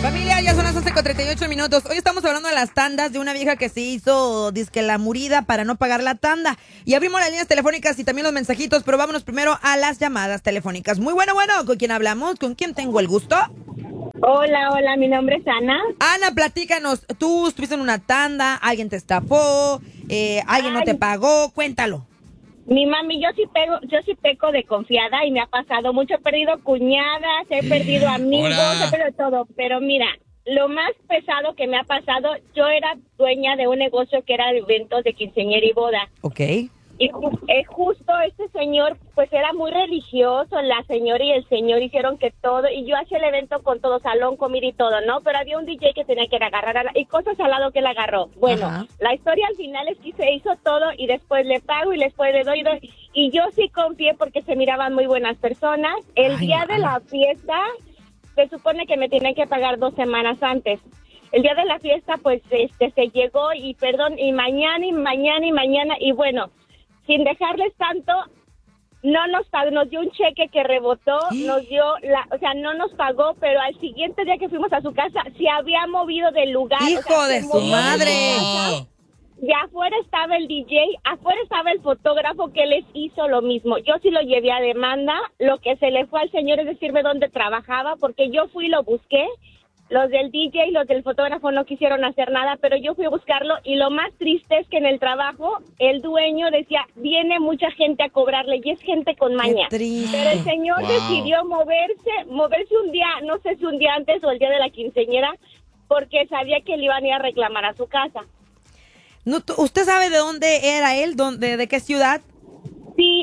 Familia, ya son las 11:38. Hoy estamos hablando de las tandas, de una vieja que se hizo dizque la murida para no pagar la tanda. Y abrimos las líneas telefónicas y también los mensajitos, pero vámonos primero a las llamadas telefónicas. Muy bueno, ¿con quién hablamos? ¿Con quién tengo el gusto? Hola, mi nombre es Ana. Ana, platícanos, tú estuviste en una tanda, alguien te estafó, alguien no te pagó, cuéntalo. Mi mami, yo sí peco de confiada y me ha pasado mucho. He perdido cuñadas, he perdido amigos, he perdido todo. Pero mira, lo más pesado que me ha pasado, yo era dueña de un negocio que era de eventos de quinceañera y boda. Ok. Y justo este señor, pues era muy religioso, la señora y el señor hicieron que todo, y yo hacía el evento con todo, salón, comida y todo, ¿no? Pero había un DJ que tenía que agarrar, y cosas al lado que él agarró. Bueno, ajá. La historia al final es que se hizo todo, y después le pago, y después le doy, y yo sí confié porque se miraban muy buenas personas. El día de la fiesta, se supone que me tenían que pagar 2 semanas antes. El día de la fiesta, pues, se llegó, y mañana, y bueno, sin dejarles tanto, nos dio un cheque que rebotó, no nos pagó, pero al siguiente día que fuimos a su casa, se había movido del lugar. ¡Hijo de su madre! Y afuera estaba el DJ, afuera estaba el fotógrafo que les hizo lo mismo. Yo sí lo llevé a demanda, lo que se le fue al señor es decirme dónde trabajaba, porque yo fui y lo busqué. Los del DJ y los del fotógrafo no quisieron hacer nada, pero yo fui a buscarlo, y lo más triste es que en el trabajo el dueño decía, viene mucha gente a cobrarle, y es gente con maña. Pero el señor decidió moverse un día, no sé si un día antes o el día de la quinceañera, porque sabía que le iban a ir a reclamar a su casa. No, ¿usted sabe de dónde era él? ¿De qué ciudad? Sí,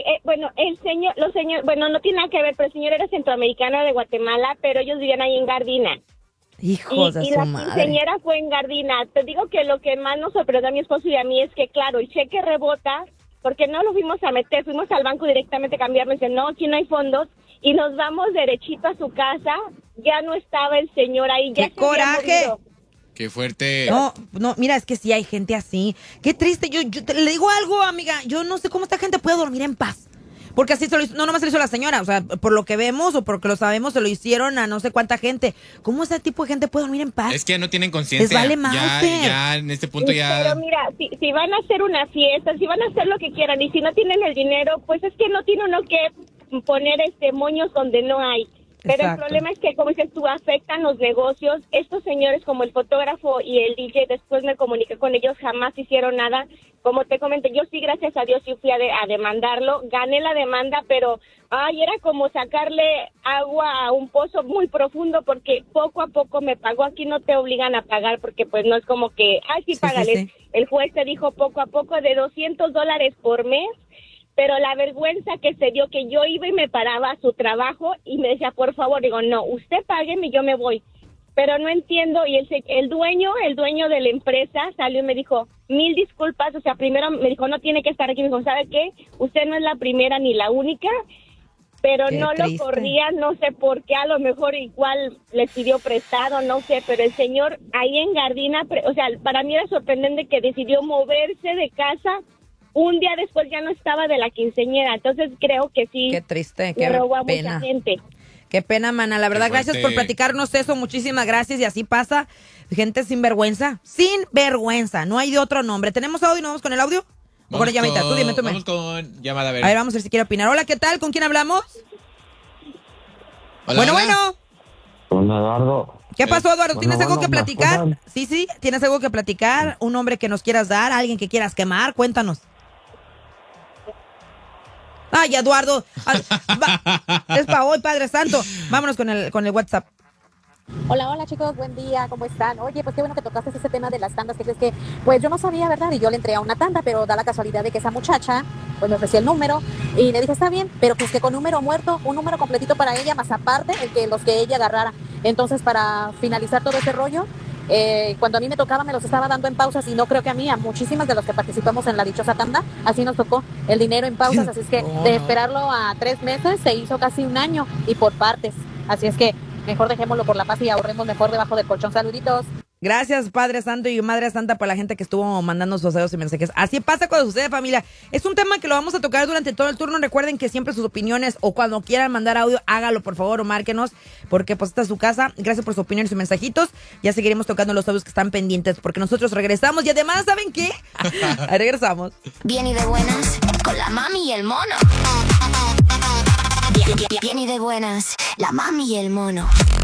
no tiene nada que ver, pero el señor era centroamericano de Guatemala, pero ellos vivían ahí en Gardina. Hijos de su madre. Y la quinceañera fue en Gardina. Te digo que lo que más nos sorprendió a mi esposo y a mí es que, claro, el cheque rebota, porque no lo fuimos a meter, fuimos al banco directamente a cambiarlo, y dicen, no, aquí no hay fondos, y nos vamos derechito a su casa, ya no estaba el señor ahí. ¡Qué coraje! ¡Qué fuerte! No, mira, es que sí hay gente así. Qué triste, yo le digo algo, amiga, yo no sé cómo esta gente puede dormir en paz. Porque así se lo hizo, no nomás se lo hizo la señora, o sea, por lo que vemos o porque lo sabemos, se lo hicieron a no sé cuánta gente. ¿Cómo ese tipo de gente puede dormir en paz? Es que no tienen conciencia. Les vale más. Ya en este punto ya... Pero mira, si van a hacer una fiesta, si van a hacer lo que quieran, y si no tienen el dinero, pues es que no tiene uno que poner moños donde no hay. Pero exacto. El problema es que, como dices tú, afectan los negocios. Estos señores, como el fotógrafo y el DJ, después me comuniqué con ellos, jamás hicieron nada. Como te comenté, yo sí, gracias a Dios, sí fui a demandarlo. Gané la demanda, pero era como sacarle agua a un pozo muy profundo, porque poco a poco me pagó. Aquí no te obligan a pagar, porque pues no es como que, sí, págales. Sí. El juez te dijo poco a poco de $200 por mes. Pero la vergüenza que se dio, que yo iba y me paraba a su trabajo y me decía, por favor, digo, no, usted págueme y yo me voy. Pero no entiendo, y el dueño de la empresa salió y me dijo, 1000 disculpas, o sea, primero me dijo, no tiene que estar aquí, me dijo, ¿sabe qué? Usted no es la primera ni la única, pero qué no triste. Lo corría, no sé por qué, a lo mejor igual les pidió prestado, no sé, pero el señor ahí en Gardina, o sea, para mí era sorprendente que decidió moverse de casa. Un día después ya no estaba de la quinceañera, entonces creo que sí. Qué triste, qué robó a pena. Mucha gente. Qué pena, mana. La verdad, gracias por platicarnos eso. Muchísimas gracias. Y así pasa. Gente sin vergüenza. Sin vergüenza. No hay de otro nombre. ¿Tenemos audio y nos vamos con el audio? O con la llamadita. Tú dime. Vamos con llamada, a ver. A ver, vamos a ver si quiere opinar. Hola, ¿qué tal? ¿Con quién hablamos? Hola, bueno. Con Eduardo. ¿Qué pasó, Eduardo? ¿Tienes algo que platicar? Sí. ¿Tienes algo que platicar? ¿Un nombre que nos quieras dar? ¿Alguien que quieras quemar? Cuéntanos. Ay, Eduardo, es para hoy, Padre Santo. Vámonos con el WhatsApp. Hola chicos, buen día, ¿cómo están? Oye, pues qué bueno que tocaste ese tema de las tandas, que crees que, pues yo no sabía, ¿verdad? Y yo le entré a una tanda, pero da la casualidad de que esa muchacha, pues me ofreció el número y le dije, está bien, pero pues que con número muerto, un número completito para ella, más aparte los que ella agarrara. Entonces, para finalizar todo ese rollo, cuando a mí me tocaba me los estaba dando en pausas, y no creo que a mí, a muchísimas de los que participamos en la dichosa tanda, así nos tocó el dinero en pausas, así es que de esperarlo a 3 meses se hizo casi 1 año y por partes, así es que mejor dejémoslo por la paz y ahorremos mejor debajo del colchón. Saluditos. Gracias, Padre Santo y Madre Santa, por la gente que estuvo mandando sus deseos y mensajes. Así pasa cuando sucede, familia. Es un tema que lo vamos a tocar durante todo el turno. Recuerden que siempre sus opiniones o cuando quieran mandar audio, hágalo, por favor, o márquenos, porque pues esta es su casa. Gracias por su opinión y sus mensajitos. Ya seguiremos tocando los audios que están pendientes, porque nosotros regresamos. Y además, ¿saben qué? Ahí regresamos. Bien y de buenas, con la mami y el mono. Bien y de buenas, la mami y el mono.